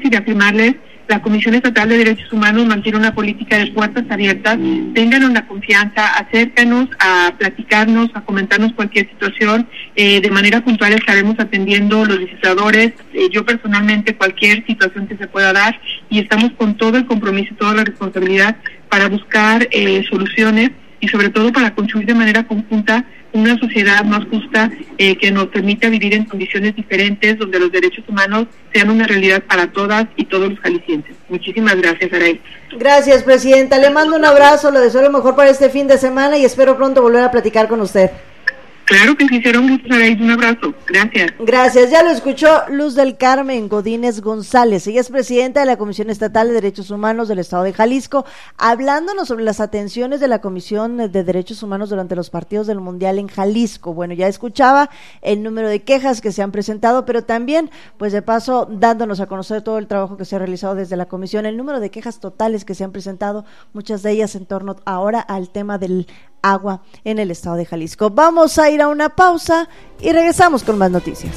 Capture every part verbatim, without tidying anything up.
y reafirmarles, la Comisión Estatal de Derechos Humanos mantiene una política de puertas abiertas. Ténganos la confianza, acércanos a platicarnos, a comentarnos cualquier situación. Eh, de manera puntual estaremos atendiendo los legisladores, eh, yo personalmente, cualquier situación que se pueda dar, y estamos con todo el compromiso y toda la responsabilidad para buscar eh, soluciones y sobre todo para construir de manera conjunta una sociedad más justa eh, que nos permita vivir en condiciones diferentes, donde los derechos humanos sean una realidad para todas y todos los jaliscienses. Muchísimas gracias, Araí. Gracias, Presidenta. Le mando un abrazo, le deseo lo mejor para este fin de semana y espero pronto volver a platicar con usted. Claro que sí, será un gusto, Araí. Un abrazo. Gracias. Gracias. Ya lo escuchó Luz del Carmen Godínez González. Ella es presidenta de la Comisión Estatal de Derechos Humanos del Estado de Jalisco, hablándonos sobre las atenciones de la Comisión de Derechos Humanos durante los partidos del Mundial en Jalisco. Bueno, ya escuchaba el número de quejas que se han presentado, pero también, pues de paso, dándonos a conocer todo el trabajo que se ha realizado desde la Comisión, el número de quejas totales que se han presentado, muchas de ellas en torno ahora al tema del agua en el estado de Jalisco. Vamos a ir a una pausa y regresamos con más noticias.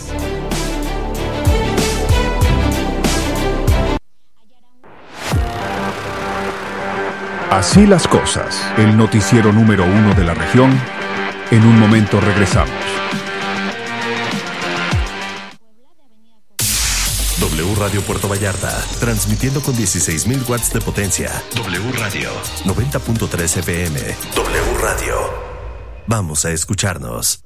Así las cosas, el noticiero número uno de la región. En un momento regresamos. W Radio Puerto Vallarta, transmitiendo con dieciséis mil watts de potencia. W Radio, noventa punto tres F M. W Radio. Vamos a escucharnos.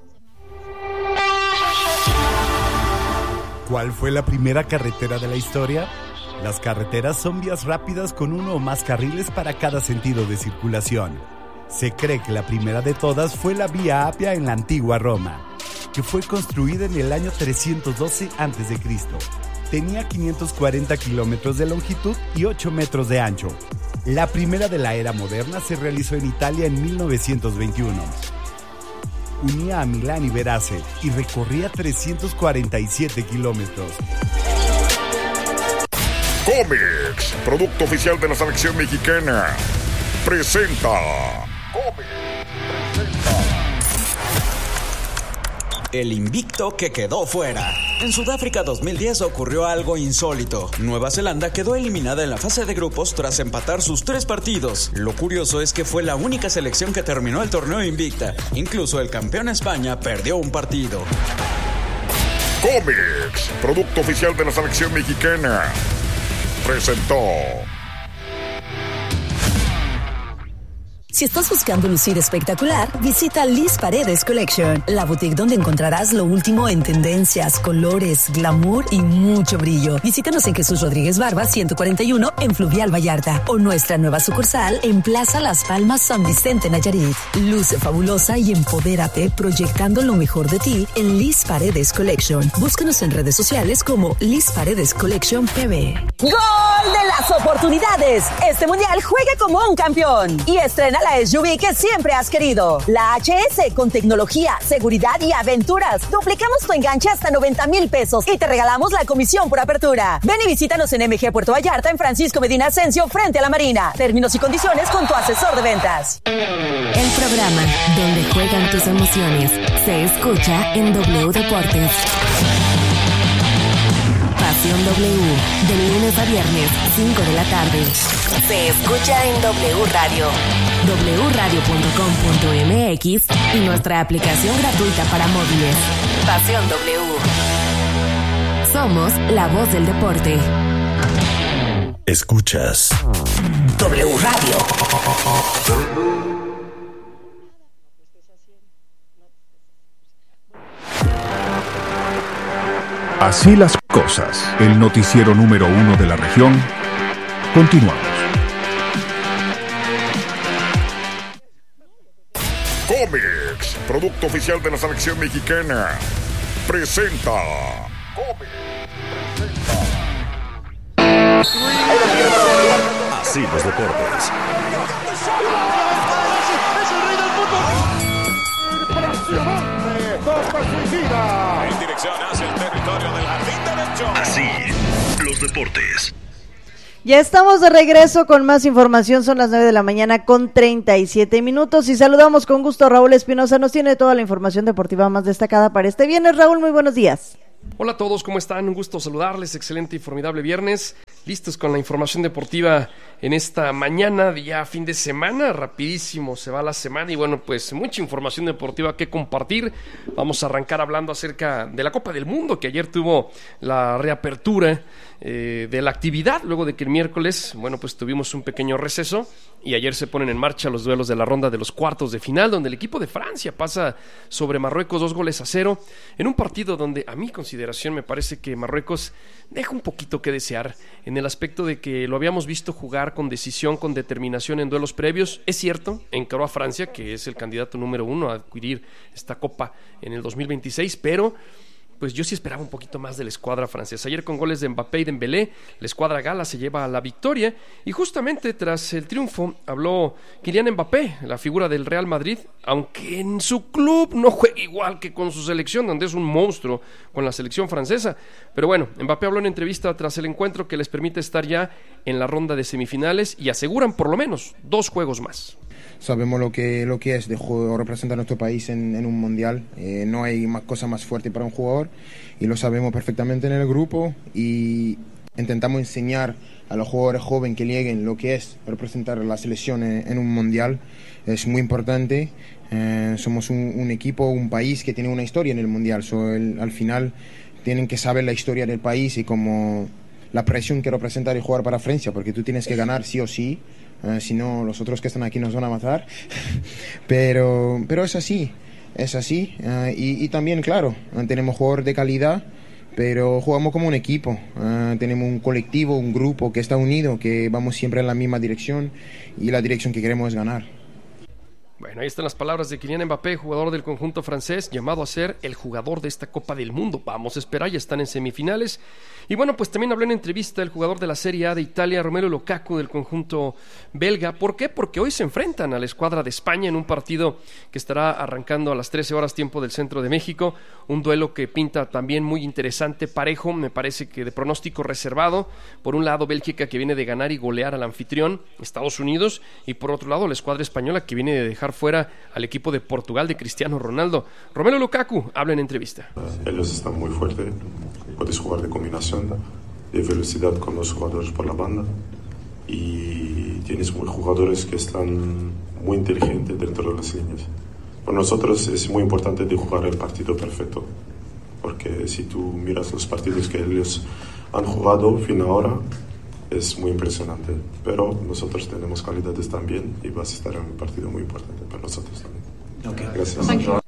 ¿Cuál fue la primera carretera de la historia? Las carreteras son vías rápidas con uno o más carriles para cada sentido de circulación. Se cree que la primera de todas fue la Vía Apia en la antigua Roma, que fue construida en el año trescientos doce antes de Cristo. Tenía quinientos cuarenta kilómetros de longitud y ocho metros de ancho. La primera de la era moderna se realizó en Italia en mil novecientos veintiuno. Unía a Milán y Verace y recorría trescientos cuarenta y siete kilómetros. Comex, producto oficial de la selección mexicana, presenta. Comex presenta. El invicto que quedó fuera. En Sudáfrica dos mil diez ocurrió algo insólito. Nueva Zelanda quedó eliminada en la fase de grupos tras empatar sus tres partidos. Lo curioso es que fue la única selección que terminó el torneo invicta. Incluso el campeón España perdió un partido. Comex, producto oficial de la selección mexicana, presentó. Si estás buscando lucir espectacular, visita Liz Paredes Collection, la boutique donde encontrarás lo último en tendencias, colores, glamour y mucho brillo. Visítanos en Jesús Rodríguez Barba ciento cuarenta y uno en Fluvial Vallarta o nuestra nueva sucursal en Plaza Las Palmas San Vicente Nayarit. Luce fabulosa y empodérate proyectando lo mejor de ti en Liz Paredes Collection. Búscanos en redes sociales como Liz Paredes Collection P B. ¡Gol de las oportunidades! Este mundial juega como un campeón y estrena la S U V que siempre has querido. La H S con tecnología, seguridad y aventuras. Duplicamos tu enganche hasta noventa mil pesos y te regalamos la comisión por apertura. Ven y visítanos en M G Puerto Vallarta en Francisco Medina Ascencio frente a la Marina. Términos y condiciones con tu asesor de ventas. El programa donde juegan tus emociones se escucha en W Deportes. Pasión W, de lunes a viernes, cinco de la tarde. Se escucha en W Radio, w radio punto com punto m x y nuestra aplicación gratuita para móviles. Pasión W. Somos la voz del deporte. Escuchas W Radio. Así las cosas, el noticiero número uno de la región. Continuamos. Comex, producto oficial de la selección mexicana, presenta. Comex presenta. Así los deportes. En dirección hacia el territorio del jardín derecho. Así, los deportes. Ya estamos de regreso con más información, son las nueve de la mañana con treinta y siete minutos y saludamos con gusto a Raúl Espinosa, nos tiene toda la información deportiva más destacada para este viernes. Raúl, muy buenos días. Hola a todos, ¿cómo están? Un gusto saludarles, excelente y formidable viernes. listos con la información deportiva en esta mañana, ya fin de semana, rapidísimo se va la semana y bueno, pues mucha información deportiva que compartir. Vamos a arrancar hablando acerca de la Copa del Mundo, que ayer tuvo la reapertura eh, de la actividad, luego de que el miércoles, bueno, pues tuvimos un pequeño receso y ayer se ponen en marcha los duelos de la ronda de los cuartos de final, donde el equipo de Francia pasa sobre Marruecos dos goles a cero, en un partido donde a mi consideración me parece que Marruecos deja un poquito que desear, en el aspecto de que lo habíamos visto jugar con decisión, con determinación en duelos previos. Es cierto, encaró a Francia, que es el candidato número uno a adquirir esta copa en el dos mil veintiséis, pero pues yo sí esperaba un poquito más de la escuadra francesa. Ayer con goles de Mbappé y Dembélé, la escuadra gala se lleva la victoria y justamente tras el triunfo habló Kylian Mbappé, la figura del Real Madrid, aunque en su club no juega igual que con su selección, donde es un monstruo con la selección francesa. Pero bueno, Mbappé habló en entrevista tras el encuentro que les permite estar ya en la ronda de semifinales y aseguran por lo menos dos juegos más. Sabemos lo que, lo que es de juego, representar a nuestro país en, en un mundial. Eh, no hay más cosa más fuerte para un jugador y lo sabemos perfectamente en el grupo y intentamos enseñar a los jugadores jóvenes que lleguen lo que es representar a la selección en, en un mundial. Es muy importante. Eh, somos un, un equipo, un país que tiene una historia en el mundial. So, el, al final tienen que saber la historia del país y como la presión que representa el jugar para Francia, porque tú tienes que ganar sí o sí. Uh, si no, los otros que están aquí nos van a matar. pero, pero es así, es así. Uh, y, y también, claro, uh, tenemos jugadores de calidad, pero jugamos como un equipo. Uh, tenemos un colectivo, un grupo que está unido, que vamos siempre en la misma dirección y la dirección que queremos es ganar. Bueno, ahí están las palabras de Kylian Mbappé, jugador del conjunto francés, llamado a ser el jugador de esta Copa del Mundo. Vamos a esperar, ya están en semifinales. Y bueno, pues también habló en entrevista el jugador de la Serie A de Italia, Romelu Lukaku, del conjunto belga. ¿Por qué? Porque hoy se enfrentan a la escuadra de España en un partido que estará arrancando a las trece horas tiempo del centro de México. Un duelo que pinta también muy interesante, parejo, me parece que de pronóstico reservado. Por un lado, Bélgica, que viene de ganar y golear al anfitrión, Estados Unidos, y por otro lado, la escuadra española, que viene de dejar fuera al equipo de Portugal de Cristiano Ronaldo. Romelu Lukaku habla en entrevista. Ellos están muy fuertes, puedes jugar de combinación, de velocidad con los jugadores por la banda y tienes muy jugadores que están muy inteligentes dentro de las líneas. Para nosotros es muy importante de jugar el partido perfecto, porque si tú miras los partidos que ellos han jugado fin ahora, es muy impresionante, pero nosotros tenemos calidades también y vas a estar en un partido muy importante para nosotros también. Okay. Gracias.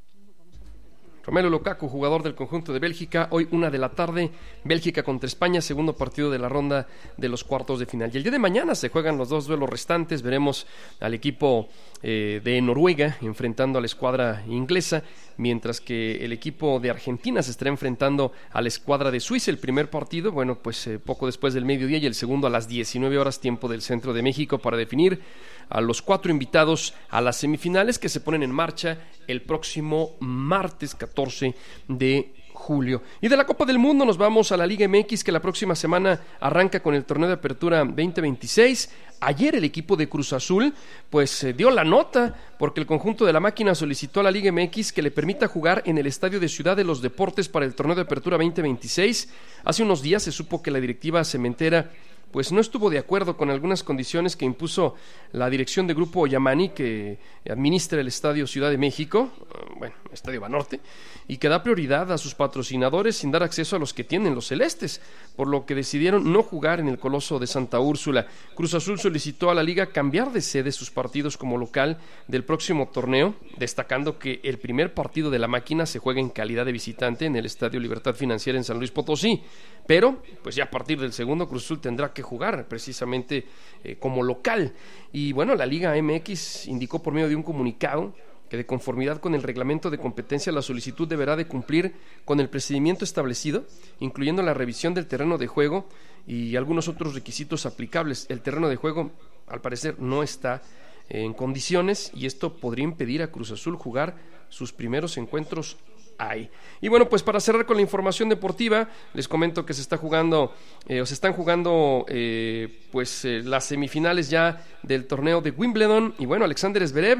Romelu Lukaku, jugador del conjunto de Bélgica, hoy una de la tarde, Bélgica contra España, segundo partido de la ronda de los cuartos de final. Y el día de mañana se juegan los dos duelos restantes, veremos al equipo eh, de Noruega enfrentando a la escuadra inglesa, mientras que el equipo de Argentina se estará enfrentando a la escuadra de Suiza. El primer partido, bueno, pues eh, poco después del mediodía y el segundo a las diecinueve horas tiempo del centro de México para definir a los cuatro invitados a las semifinales que se ponen en marcha el próximo martes catorce de julio. Y de la Copa del Mundo nos vamos a la Liga M X, que la próxima semana arranca con el torneo de apertura veinte veintiséis. Ayer el equipo de Cruz Azul pues eh, dio la nota porque el conjunto de la máquina solicitó a la Liga M X que le permita jugar en el Estadio de Ciudad de los Deportes para el torneo de apertura veinte veintiséis. Hace unos días se supo que la directiva cementera pues no estuvo de acuerdo con algunas condiciones que impuso la dirección de Grupo Yamani, que administra el Estadio Ciudad de México, bueno, Estadio Banorte, y que da prioridad a sus patrocinadores sin dar acceso a los que tienen los celestes, por lo que decidieron no jugar en el Coloso de Santa Úrsula. Cruz Azul solicitó a la liga cambiar de sede sus partidos como local del próximo torneo, destacando que el primer partido de la máquina se juega en calidad de visitante en el Estadio Libertad Financiera en San Luis Potosí, pero pues ya a partir del segundo Cruz Azul tendrá que jugar precisamente eh, como local. Y bueno, la Liga M X indicó por medio de un comunicado que de conformidad con el reglamento de competencia la solicitud deberá de cumplir con el procedimiento establecido, incluyendo la revisión del terreno de juego y algunos otros requisitos aplicables. El terreno de juego, al parecer, no está en condiciones y esto podría impedir a Cruz Azul jugar sus primeros encuentros ahí. Y bueno, pues para cerrar con la información deportiva, les comento que se está jugando, eh, o se están jugando eh, pues eh, las semifinales ya del torneo de Wimbledon, y bueno, Alexander Zverev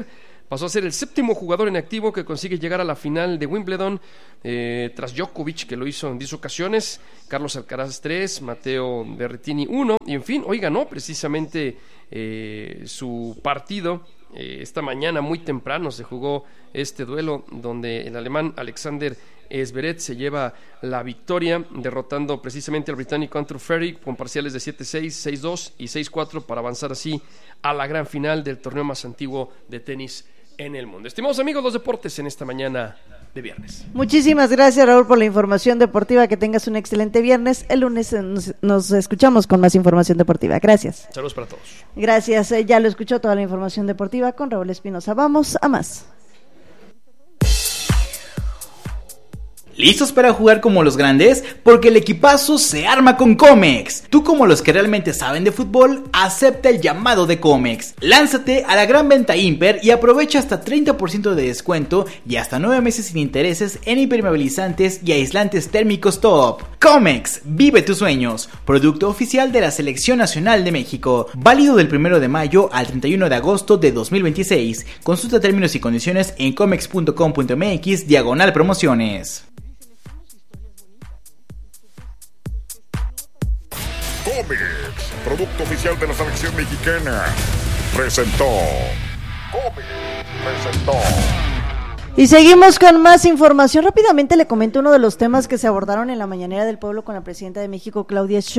pasó a ser el séptimo jugador en activo que consigue llegar a la final de Wimbledon, eh, tras Djokovic, que lo hizo en diez ocasiones, Carlos Alcaraz tres, Matteo Berrettini uno, y en fin, hoy ganó precisamente eh, su partido. Eh, esta mañana muy temprano se jugó este duelo donde el alemán Alexander Zverev se lleva la victoria, derrotando precisamente al británico Andrew Ferry con parciales de siete seis, seis dos y seis cuatro para avanzar así a la gran final del torneo más antiguo de tenis en el mundo. Estimados amigos, los deportes en esta mañana de viernes. Muchísimas gracias, Raúl, por la información deportiva. Que tengas un excelente viernes. El lunes nos, nos escuchamos con más información deportiva. Gracias. Saludos para todos. Gracias. Eh, ya lo escuchó toda la información deportiva con Raúl Espinosa. Vamos a más. ¿Listos para jugar como los grandes? Porque el equipazo se arma con Comex. Tú, como los que realmente saben de fútbol, acepta el llamado de Comex. Lánzate a la gran venta Imper y aprovecha hasta treinta por ciento de descuento y hasta nueve meses sin intereses en impermeabilizantes y aislantes térmicos top. Comex, vive tus sueños. Producto oficial de la Selección Nacional de México. Válido del primero de mayo al treinta y uno de agosto de dos mil veintiséis. Consulta términos y condiciones en comex punto com punto mx diagonal promociones. Comex, producto oficial de la selección mexicana, presentó. Comex presentó. Y seguimos con más información. Rápidamente le comento uno de los temas que se abordaron en la mañanera del pueblo con la presidenta de México, Claudia Sheinbaum.